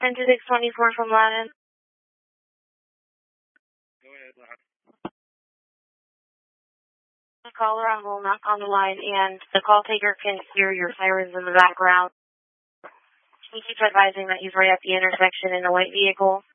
102624 from Ladin. Go ahead, Ladin. The caller will knock on the line, and the call taker can hear your sirens in the background. He keeps advising that he's right at the intersection in a white vehicle.